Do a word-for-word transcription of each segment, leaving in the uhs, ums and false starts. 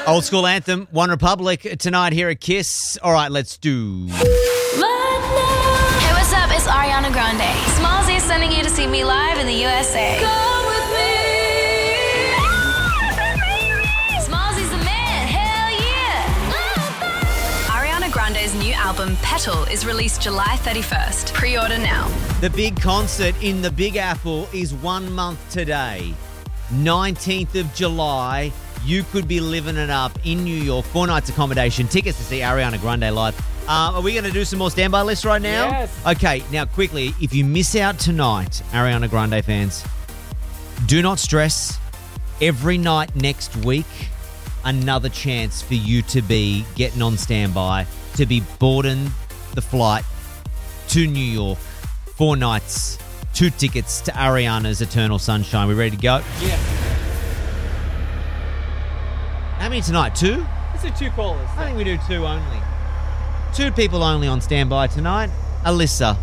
Old school anthem, One Republic, tonight here at Kiss. All right, let's do... Hey, what's up? It's Ariana Grande. Smallzy is sending you to see me live in the U S A. Come with me. Smallzy's the man. Hell yeah. Ariana Grande's new album, Petal, is released July thirty-first. Pre-order now. The big concert in the Big Apple is one month today, nineteenth of July. You could be living it up in New York. Four nights accommodation, tickets to see Ariana Grande live. Uh, are we going to do some more standby lists right now? Yes. Okay, now quickly, if you miss out tonight, Ariana Grande fans, do not stress. Every night next week, another chance for you to be getting on standby, to be boarding the flight to New York. Four nights, two tickets to Ariana's Eternal Sunshine. We ready to go? Yeah. How many tonight? Two? Let's do two callers. I think we do two only. Two people only on standby tonight. Alyssa.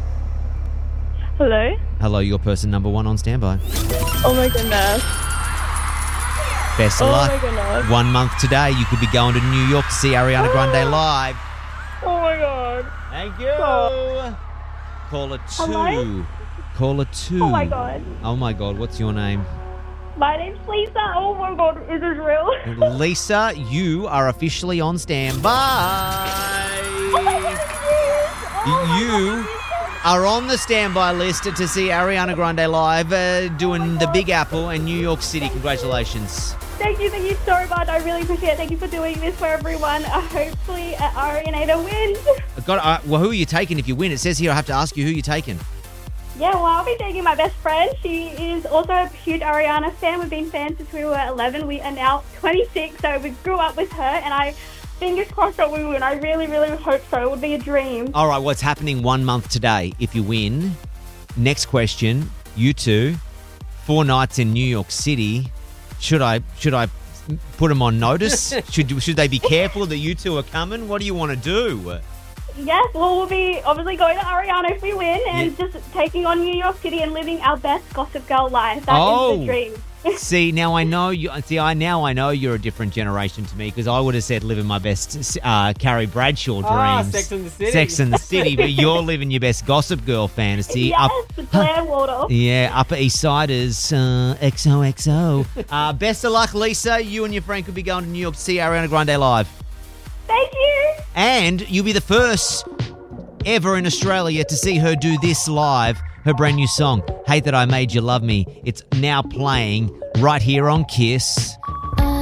Hello? Hello, your person number one on standby. Oh my goodness. Best of Oh luck. my goodness. One month today, you could be going to New York to see Ariana Grande live. Oh my god. Thank you. Oh. Caller two. Hello? Caller two. Oh my god. Oh my god, what's your name? My name's Lisa. Oh my god, is this real? Lisa, you are officially on standby. Oh my god, yes. Oh my You God. are on the standby list to see Ariana Grande live uh, doing the Big Apple in New York City. Congratulations. Thank you, thank you so much. I really appreciate it. Thank you for doing this for everyone. Uh, hopefully, uh, Ariana wins. Got, uh, well, who are you taking if you win? It says here I have to ask you who you're taking. Yeah, well, I'll be taking my best friend. She is also a huge Ariana fan. We've been fans since we were eleven. We are now twenty-six, so we grew up with her, and I, fingers crossed that we win. I really, really hope so. It would be a dream. All right, what's happening one month today? If you win, next question, you two, four nights in New York City. Should I should I put them on notice? should should they be careful that you two are coming? What do you want to do? Yes, well, we'll be obviously going to Ariana if we win, and Yeah. just taking on New York City and living our best Gossip Girl life. That Oh. is the dream. See, now I know you. See, I now I know you're a different generation to me because I would have said living my best uh, Carrie Bradshaw dreams. Ah, Sex and the City. Sex and the City, but you're living your best Gossip Girl fantasy. Yes, Up, Blair Waldorf. yeah, Upper East Siders, uh, X O X O. Uh, best of luck, Lisa. You and your friend could be going to New York to see Ariana Grande live. Thank you. And you'll be the first ever in Australia to see her do this live, her brand new song, Hate That I Made You Love Me. It's now playing right here on Kiss.